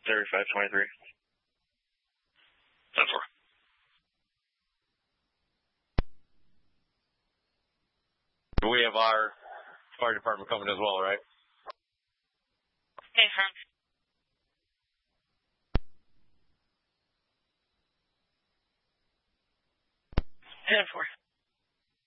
3523. 10-4. We have our fire department coming as well, right? Okay, firm. 10-4.